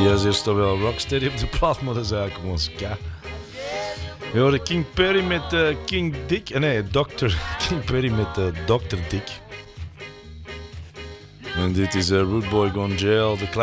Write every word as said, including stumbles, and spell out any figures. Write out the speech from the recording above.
Yes, hier staat wel Rocksteady op de plaat, maar dat is eigenlijk gewoon ska. We horen King Perry met uh, King Dick. Uh, nee, dokter King Perry met uh, dokter Dick. En dit is uh, Rude Boy Gone Jail. De